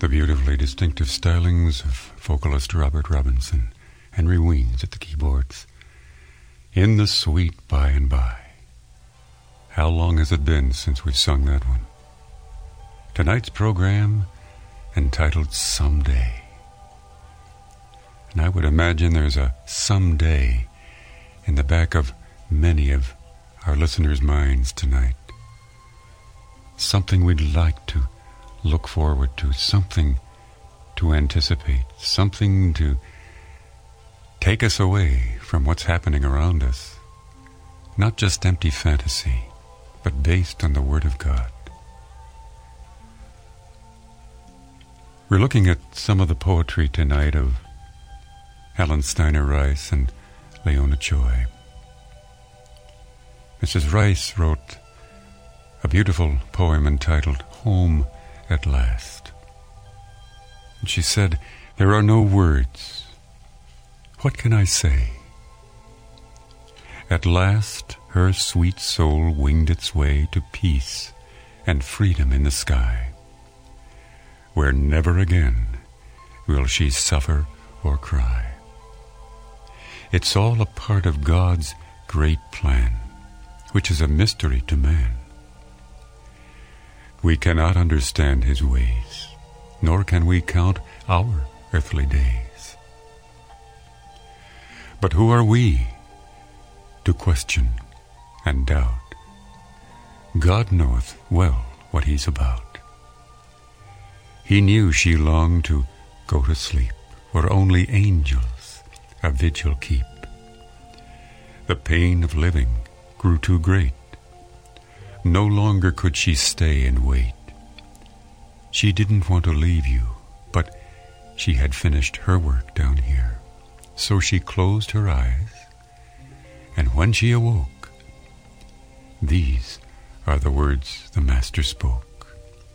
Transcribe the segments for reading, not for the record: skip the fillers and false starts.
The beautifully distinctive stylings of vocalist Robert Robinson, Henry Weems at the keyboards. In the Sweet By and By. How long has it been since we've sung that one? Tonight's program entitled Someday. And I would imagine there's a someday in the back of many of our listeners' minds tonight. Something we'd like to look forward to, something to anticipate, something to take us away from what's happening around us. Not just empty fantasy, but based on the Word of God. We're looking at some of the poetry tonight of Helen Steiner Rice and Leona Choi. Mrs. Rice wrote a beautiful poem entitled Home at Last. And she said, "There are no words. What can I say? At last her sweet soul winged its way to peace and freedom in the sky, where never again will she suffer or cry. It's all a part of God's great plan, which is a mystery to man. We cannot understand his ways, nor can we count our earthly days. But who are we to question and doubt? God knoweth well what he's about. He knew she longed to go to sleep, where only angels a vigil keep. The pain of living grew too great. No longer could she stay and wait. She didn't want to leave you, but she had finished her work down here. So she closed her eyes, and when she awoke, these are the words the Master spoke.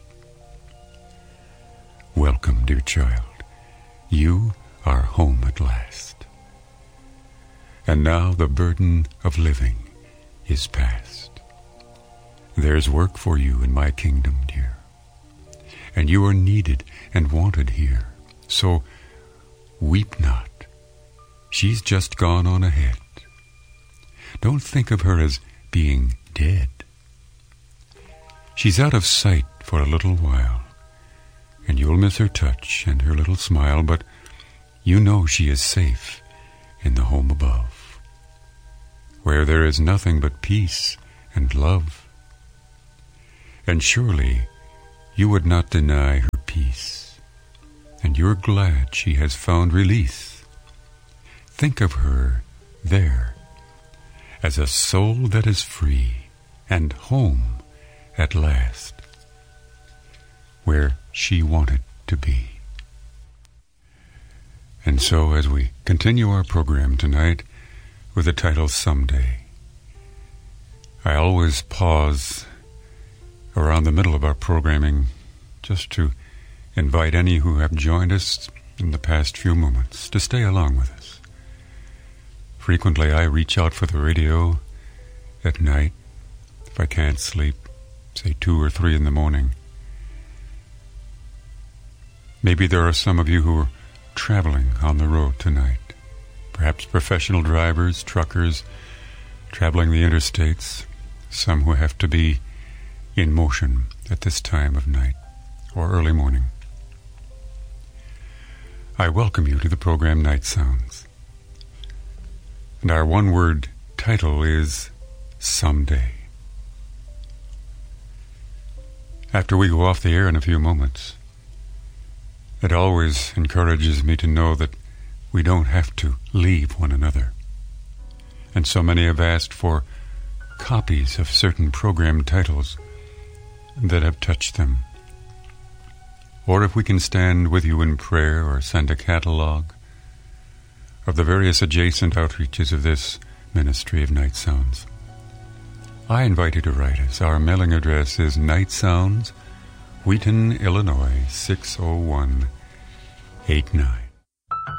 Welcome, dear child. You are home at last. And now the burden of living is past. There's work for you in my kingdom, dear. And you are needed and wanted here. So weep not. She's just gone on ahead. Don't think of her as being dead. She's out of sight for a little while, and you'll miss her touch and her little smile, but you know she is safe in the home above, where there is nothing but peace and love. And surely you would not deny her peace, and you're glad she has found release. Think of her there as a soul that is free and home at last, where she wanted to be. And so as we continue our program tonight with the title Someday, I always pause around the middle of our programming just to invite any who have joined us in the past few moments to stay along with us. Frequently I reach out for the radio at night if I can't sleep, say 2 or 3 in the morning. Maybe there are some of you who are traveling on the road tonight, perhaps professional drivers, truckers, traveling the interstates, some who have to be in motion at this time of night or early morning. I welcome you to the program Night Sounds. And our one-word title is Someday. After we go off the air in a few moments, it always encourages me to know that we don't have to leave one another. And so many have asked for copies of certain program titles that have touched them. Or if we can stand with you in prayer or send a catalog of the various adjacent outreaches of this ministry of Night Sounds. I invite you to write us. Our mailing address is Night Sounds, Wheaton, Illinois, 60189.